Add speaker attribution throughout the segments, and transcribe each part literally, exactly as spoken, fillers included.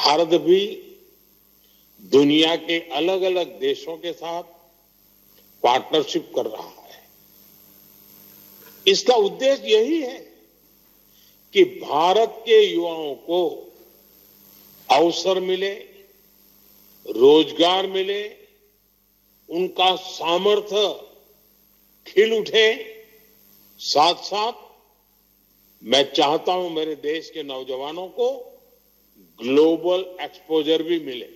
Speaker 1: भारत भी दुनिया के अलग अलग देशों के साथ पार्टनरशिप कर रहा है। इसका उद्देश्य यही है कि भारत के युवाओं को अवसर मिले, रोजगार मिले, उनका सामर्थ्य खिल उठे। साथ साथ मैं चाहता हूं मेरे देश के नौजवानों को ग्लोबल एक्सपोजर भी मिले।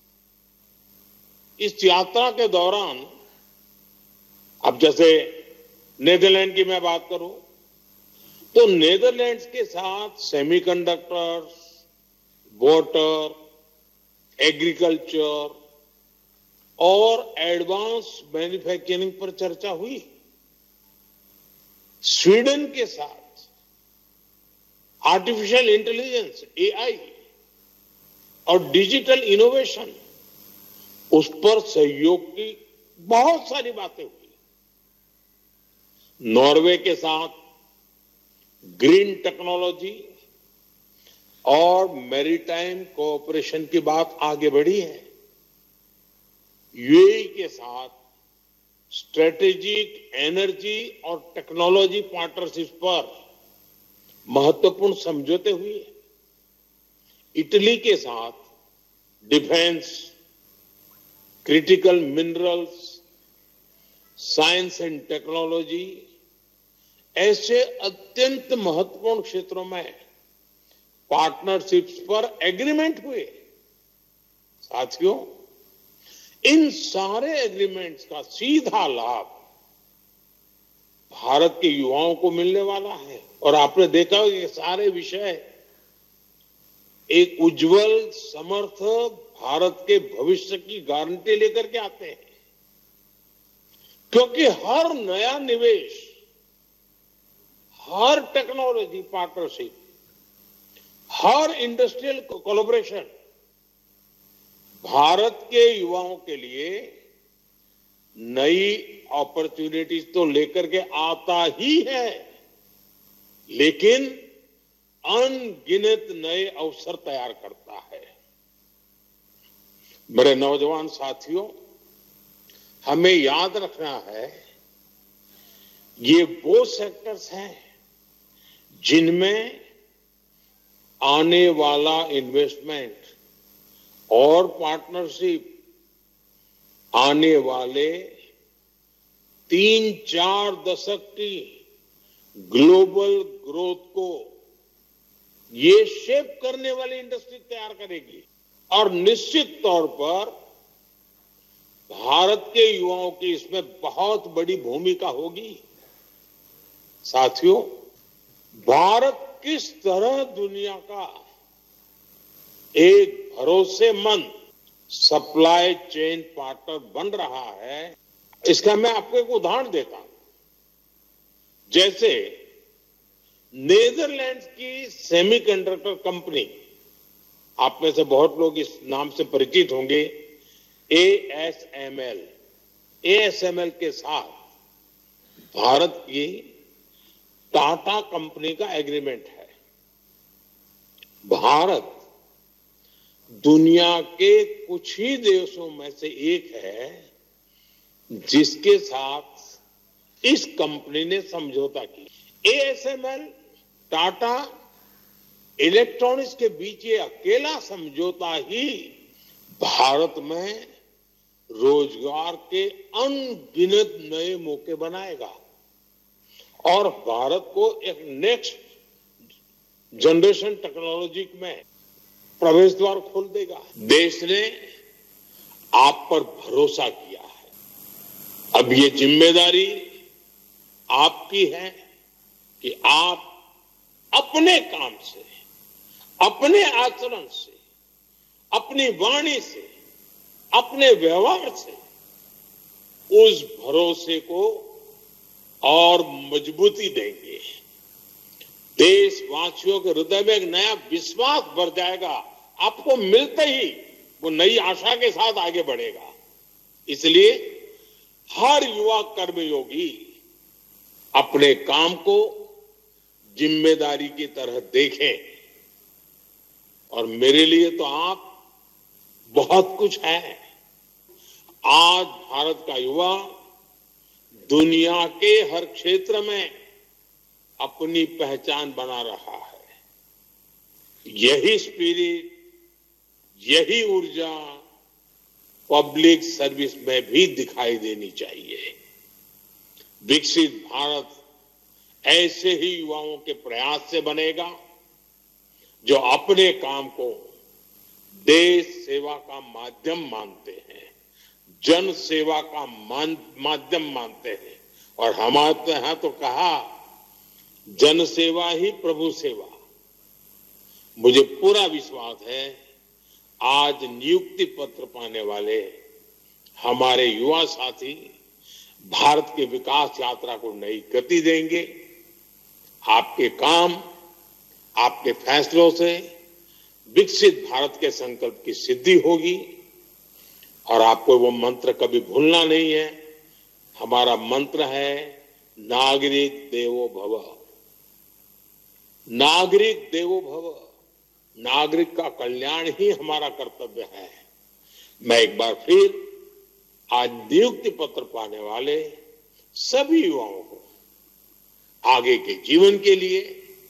Speaker 1: इस यात्रा के दौरान अब जैसे नीदरलैंड की मैं बात करूं तो नीदरलैंड्स के साथ सेमीकंडक्टर्स, वाटर, एग्रीकल्चर और एडवांस मैन्युफैक्चरिंग पर चर्चा हुई। स्वीडन के साथ आर्टिफिशियल इंटेलिजेंस, ए आई और डिजिटल इनोवेशन, उस पर सहयोग की बहुत सारी बातें हुई। नॉर्वे के साथ ग्रीन टेक्नोलॉजी और मैरीटाइम कोऑपरेशन की बात आगे बढ़ी है। यूएई के साथ स्ट्रेटेजिक एनर्जी और टेक्नोलॉजी पार्टनरशिप पर महत्वपूर्ण समझौते हुए। इटली के साथ defence, critical minerals, science and technology ऐसे अत्यंत महत्वपूर्ण क्षेत्रों में पार्टनरशिप्स पर एग्रीमेंट हुए। साथियों, इन सारे एग्रीमेंट्स का सीधा लाभ भारत के युवाओं को मिलने वाला है। और आपने देखा होगा ये सारे विषय एक उज्जवल, समर्थ भारत के भविष्य की गारंटी लेकर के आते हैं। क्योंकि हर नया निवेश, हर टेक्नोलॉजी पार्टनरशिप, हर इंडस्ट्रियल कोलैबोरेशन भारत के युवाओं के लिए नई अपॉर्चुनिटीज तो लेकर के आता ही है, लेकिन अनगिनत नए अवसर तैयार करता है। मेरे नौजवान साथियों, हमें याद रखना है ये वो सेक्टर्स हैं जिनमें आने वाला इन्वेस्टमेंट और पार्टनरशिप आने वाले तीन चार दशक की ग्लोबल ग्रोथ को ये शेप करने वाली इंडस्ट्री तैयार करेगी। और निश्चित तौर पर भारत के युवाओं की इसमें बहुत बड़ी भूमिका होगी। साथियों, भारत किस तरह दुनिया का एक भरोसेमंद सप्लाई चेन पार्टनर बन रहा है, इसका मैं आपको एक उदाहरण देता हूं। जैसे नीदरलैंड्स की सेमीकंडक्टर कंपनी, आप में से बहुत लोग इस नाम से परिचित होंगे, A S M L. A S M L के साथ भारत की टाटा कंपनी का एग्रीमेंट है। भारत दुनिया के कुछ ही देशों में से एक है जिसके साथ इस कंपनी ने समझौता किया। A S M L, Tata, electronics के बीच ये अकेला समझौता ही भारत में रोजगार के अनगिनत नए मौके बनाएगा और भारत को एक नेक्स्ट जनरेशन टेक्नोलॉजी में प्रवेश द्वार खोल देगा। देश ने आप पर भरोसा किया है। अब ये जिम्मेदारी आपकी है कि आप अपने काम से, अपने आचरण से, अपनी वाणी से, अपने व्यवहार से उस भरोसे को और मजबूती देंगे। देशवासियों के हृदय में एक नया विश्वास भर जाएगा। आपको मिलते ही वो नई आशा के साथ आगे बढ़ेगा। इसलिए हर युवा कर्मयोगी अपने काम को जिम्मेदारी की तरह देखें और मेरे लिए तो आप बहुत कुछ है। आज भारत का युवा दुनिया के हर क्षेत्र में अपनी पहचान बना रहा है। यही स्पिरिट, यही ऊर्जा पब्लिक सर्विस में भी दिखाई देनी चाहिए। विकसित भारत ऐसे ही युवाओं के प्रयास से बनेगा जो अपने काम को देश सेवा का माध्यम मानते हैं, जन सेवा का माध्यम मानते हैं। और हमारे यहां तो कहा, जन सेवा ही प्रभु सेवा। मुझे पूरा विश्वास है आज नियुक्ति पत्र पाने वाले हमारे युवा साथी भारत के विकास यात्रा को नई गति देंगे। आपके काम, आपके फैसलों से विकसित भारत के संकल्प की सिद्धि होगी। और आपको वो मंत्र कभी भूलना नहीं है। हमारा मंत्र है नागरिक देवो भव। नागरिक देवो भव। नागरिक का कल्याण ही हमारा कर्तव्य है। मैं एक बार फिर आज नियुक्ति पत्र पाने वाले सभी युवाओं को आगे के जीवन के लिए,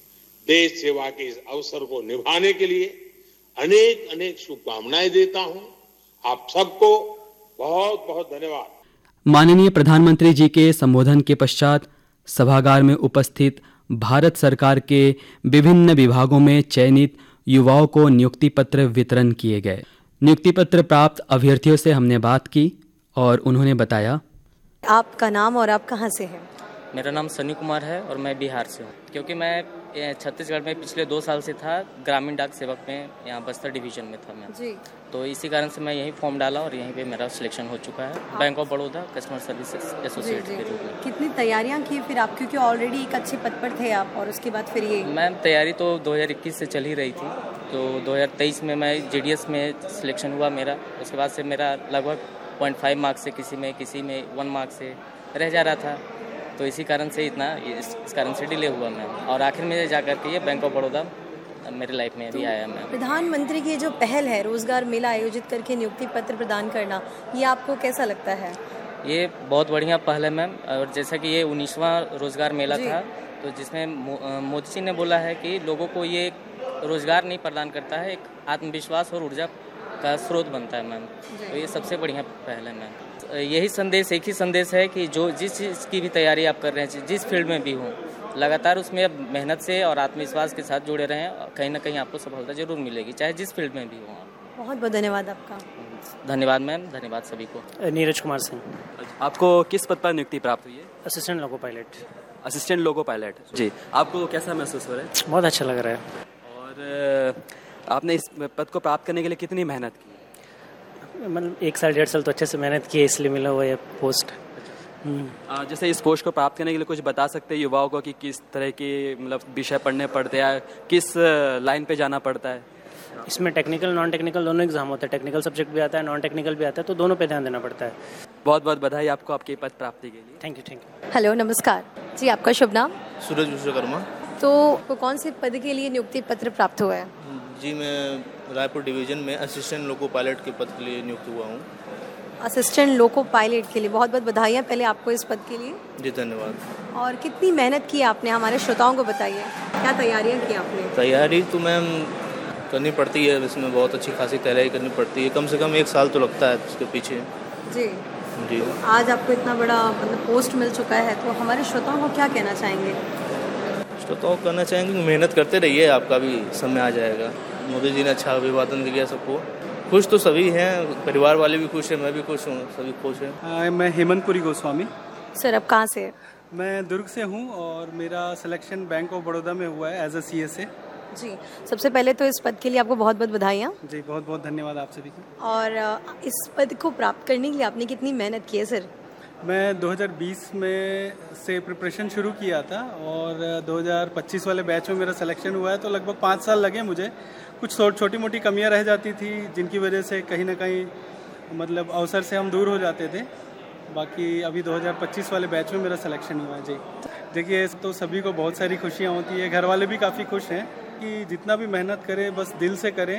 Speaker 1: देश सेवा के इस अवसर को निभाने के लिए अनेक अनेक शुभकामनाएं देता हूं। आप सबको बहुत बहुत धन्यवाद।
Speaker 2: माननीय प्रधानमंत्री जी के संबोधन के पश्चात सभागार में उपस्थित भारत सरकार के विभिन्न विभागों में चयनित युवाओं को नियुक्ति पत्र वितरण किए गए। नियुक्ति पत्र प्राप्त अभ्यर्थियों से हमने बात की और उन्होंने बताया।
Speaker 3: आपका नाम और आप कहां से हैं?
Speaker 4: मेरा नाम सनी कुमार है और मैं बिहार से हूँ। क्योंकि मैं छत्तीसगढ़ में पिछले दो साल से था, ग्रामीण डाक सेवक में, यहाँ बस्तर डिवीजन में था मैं जी। तो इसी कारण से मैं यहीं फॉर्म डाला और यहीं पे मेरा सिलेक्शन हो चुका है bank of Baroda customer service associate के रूप में।
Speaker 3: कितनी तैयारियां की फिर आप, क्योंकि ऑलरेडी एक अच्छे पद पर थे आप और उसके बाद फिर ये?
Speaker 4: मैम तैयारी तो दो हज़ार इक्कीस से चल ही रही थी। तो दो हज़ार तेईस में मैं जे डी एस में सिलेक्शन हुआ मेरा। उसके बाद से मेरा लगभग पॉइंट फाइव मार्क्स से किसी में किसी में वन मार्क्स से रह जा रहा था। तो इसी कारण से इतना इस, इस कारण से डिले हुआ मैम। और आखिर में जाकर के ये बैंक ऑफ बड़ौदा मेरे लाइफ में अभी आया मैम।
Speaker 3: प्रधानमंत्री की जो पहल है रोजगार मेला आयोजित करके नियुक्ति पत्र प्रदान करना, ये आपको कैसा लगता है?
Speaker 4: ये बहुत बढ़िया पहल है मैम। और जैसा कि ये उन्नीसवां रोजगार मेला था, तो जिसमें मोदी जी ने बोला है कि लोगों को ये रोजगार नहीं प्रदान करता है, एक आत्मविश्वास और ऊर्जा का स्रोत बनता है मैम। तो ये सबसे बढ़िया पहल है मैम। यही संदेश, एक ही संदेश है कि जो जिस चीज़ की भी तैयारी आप कर रहे हैं, जिस फील्ड में भी हो, लगातार उसमें अब मेहनत से और आत्मविश्वास के साथ जुड़े रहें। कहीं ना कहीं आपको सफलता जरूर मिलेगी, चाहे जिस फील्ड में भी हो।
Speaker 3: बहुत बहुत धन्यवाद आपका।
Speaker 4: धन्यवाद मैम, धन्यवाद सभी को।
Speaker 5: नीरज कुमार सिंह।
Speaker 2: आपको किस पद पर नियुक्ति प्राप्त हुई है?
Speaker 5: Assistant loco pilot.
Speaker 2: Assistant loco pilot जी। आपको कैसा महसूस हो रहा है?
Speaker 5: बहुत अच्छा लग रहा है।
Speaker 2: और आपने इस पद को प्राप्त करने के लिए कितनी मेहनत की?
Speaker 5: मतलब एक साल डेढ़ साल तो अच्छे से मेहनत की है, इसलिए मिला हुआ है पोस्ट।
Speaker 2: जैसे इस पोस्ट को प्राप्त करने के लिए कुछ बता सकते हैं युवाओं को कि किस तरह के मतलब विषय पढ़ने पड़ते हैं, किस लाइन पे जाना पड़ता है?
Speaker 5: इसमें टेक्निकल नॉन टेक्निकल दोनों एग्जाम होता है। टेक्निकल सब्जेक्ट भी आता है, नॉन टेक्निकल भी आता है, तो दोनों पे ध्यान देना पड़ता है।
Speaker 2: बहुत बहुत बधाई आपको आपके पद प्राप्ति के लिए।
Speaker 5: Thank you thank you.
Speaker 3: Hello नमस्कार जी, आपका शुभ नाम?
Speaker 6: सूरज विश्वकर्मा।
Speaker 3: तो कौन से पद के लिए नियुक्ति पत्र प्राप्त हुआ है?
Speaker 6: जी, मैं रायपुर डिवीजन में असिस्टेंट लोको पायलट के पद के लिए नियुक्त हुआ हूँ।
Speaker 3: असिस्टेंट लोको पायलट के लिए बहुत बहुत बधाइयाँ पहले आपको इस पद के लिए।
Speaker 6: जी धन्यवाद।
Speaker 3: और कितनी मेहनत की आपने, हमारे श्रोताओं को बताइए, क्या तैयारियाँ की आपने?
Speaker 6: तैयारी तो मैम करनी पड़ती है, इसमें बहुत अच्छी खासी तैयारी करनी पड़ती है। कम से कम एक साल तो लगता है उसके पीछे
Speaker 3: जी
Speaker 6: जी।
Speaker 3: आज आपको इतना बड़ा मतलब पोस्ट मिल चुका है, तो हमारे श्रोताओं को क्या कहना चाहेंगे?
Speaker 6: श्रोताओं को कहना चाहेंगे कि मेहनत करते रहिए, आपका भी समय आ जाएगा। मोदी जी ने अच्छा अभिवादन दिया सबको। खुश तो सभी हैं, परिवार वाले भी खुश हैं, मैं भी खुश हूँ, सभी खुश हैं।
Speaker 7: मैं हेमंतपुरी गोस्वामी।
Speaker 3: सर आप कहाँ से?
Speaker 7: मैं दुर्ग से हूँ और मेरा सिलेक्शन बैंक ऑफ बड़ौदा में हुआ है as a C S A.
Speaker 3: जी, सबसे पहले तो इस पद के लिए आपको बहुत बहुत बधाइयाँ।
Speaker 7: जी बहुत बहुत धन्यवाद आप सभी को।
Speaker 3: और इस पद को प्राप्त करने के लिए आपने कितनी मेहनत की है सर?
Speaker 7: मैं दो हज़ार बीस में से प्रिपरेशन शुरू किया था और दो हज़ार पच्चीस वाले बैच में मेरा सिलेक्शन हुआ है, तो लगभग पाँच साल लगे मुझे। कुछ छोटी मोटी कमियां रह जाती थी जिनकी वजह से कहीं ना कहीं मतलब अवसर से हम दूर हो जाते थे। बाकी अभी दो हज़ार पच्चीस वाले बैच में मेरा सिलेक्शन हुआ है जी। देखिए तो सभी को बहुत सारी खुशियाँ होती है, घर वाले भी काफ़ी खुश हैं कि जितना भी मेहनत करें बस दिल से करें।